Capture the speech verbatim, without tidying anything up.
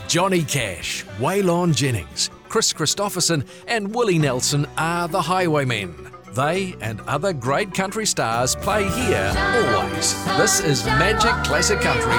Johnny Cash, Waylon Jennings, Chris Christopherson and Willie Nelson are the Highwaymen. They and other great country stars play here always. This is Magic Classic Country